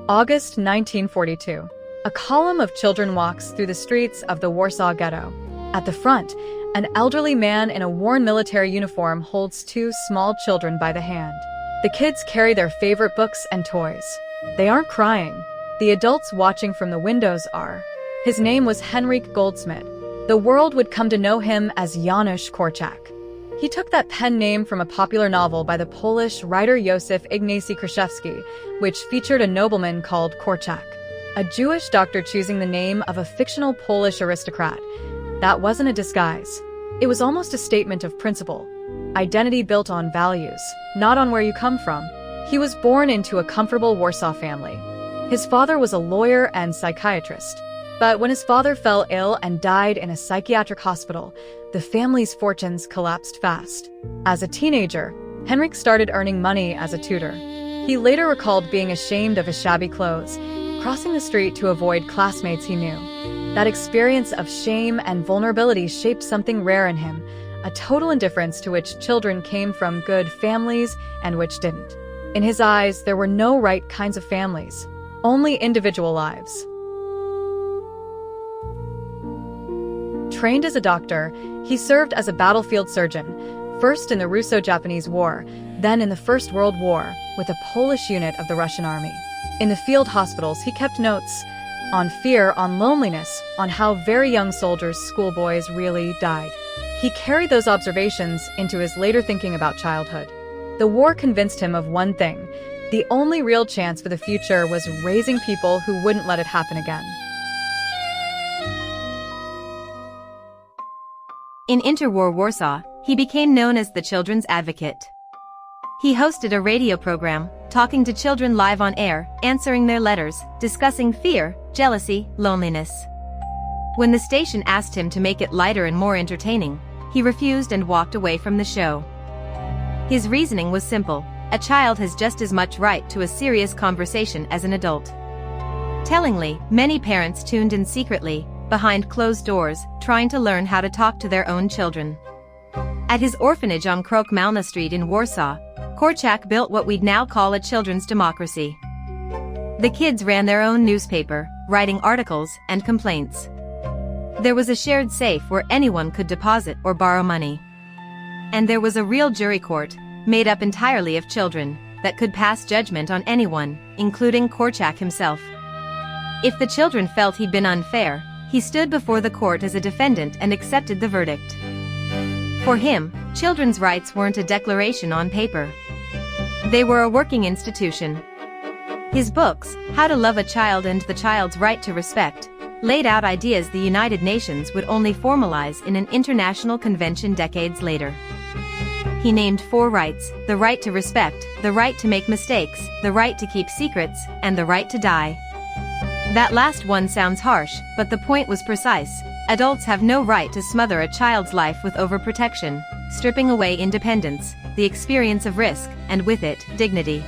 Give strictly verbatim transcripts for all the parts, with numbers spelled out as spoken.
August nineteen forty-two. A column of children walks through the streets of the Warsaw Ghetto. At the front, an elderly man in a worn military uniform holds two small children by the hand. The kids carry their favorite books and toys. They aren't crying. The adults watching from the windows are. His name was Henryk Goldschmidt. The world would come to know him as Janusz Korczak. He took that pen name from a popular novel by the Polish writer Józef Ignacy Kraszewski, which featured a nobleman called Korczak, a Jewish doctor choosing the name of a fictional Polish aristocrat. That wasn't a disguise. It was almost a statement of principle. Identity built on values, not on where you come from. He was born into a comfortable Warsaw family. His father was a lawyer and psychiatrist. But when his father fell ill and died in a psychiatric hospital, the family's fortunes collapsed fast. As a teenager, Henryk started earning money as a tutor. He later recalled being ashamed of his shabby clothes, crossing the street to avoid classmates he knew. That experience of shame and vulnerability shaped something rare in him, a total indifference to which children came from good families and which didn't. In his eyes, there were no right kinds of families, only individual lives. Trained as a doctor, he served as a battlefield surgeon, first in the Russo-Japanese War, then in the First World War, with a Polish unit of the Russian army. In the field hospitals, he kept notes on fear, on loneliness, on how very young soldiers, schoolboys, really died. He carried those observations into his later thinking about childhood. The war convinced him of one thing: the only real chance for the future was raising people who wouldn't let it happen again. In interwar Warsaw, he became known as the Children's Advocate. He hosted a radio program, talking to children live on air, answering their letters, discussing fear, jealousy, loneliness. When the station asked him to make it lighter and more entertaining, he refused and walked away from the show. His reasoning was simple: a child has just as much right to a serious conversation as an adult. Tellingly, many parents tuned in secretly, behind closed doors, trying to learn how to talk to their own children. At his orphanage on Krok Malna Street in Warsaw, Korczak built what we'd now call a children's democracy. The kids ran their own newspaper, writing articles and complaints. There was a shared safe where anyone could deposit or borrow money. And there was a real jury court, made up entirely of children, that could pass judgment on anyone, including Korczak himself. If the children felt he'd been unfair, he stood before the court as a defendant and accepted the verdict. For him, children's rights weren't a declaration on paper. They were a working institution. His books, How to Love a Child and The Child's Right to Respect, laid out ideas the United Nations would only formalize in an international convention decades later. He named four rights: the right to respect, the right to make mistakes, the right to keep secrets, and the right to die. That last one sounds harsh, but the point was precise. Adults have no right to smother a child's life with overprotection, stripping away independence, the experience of risk, and with it, dignity.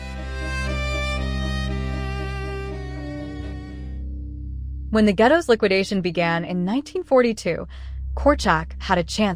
When the ghetto's liquidation began in nineteen forty-two, Korczak had a chance